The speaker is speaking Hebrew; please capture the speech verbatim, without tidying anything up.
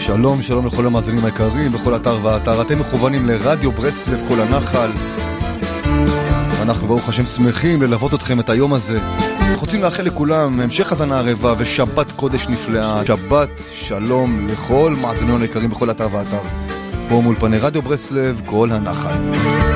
שלום, שלום לכל המאזינים היקרים בכל אתר ואתר. אתם מכוונים לרדיו ברסלב כל הנחל. אנחנו ברוך השם שמחים ללוות אתכם את היום הזה. אנחנו רוצים לאחל לכולם המשך הזנה ערבה ושבת קודש נפלאה. שבת שלום לכל מאזינים היקרים בכל אתר ואתר. פה מול פני רדיו ברסלב כל הנחל.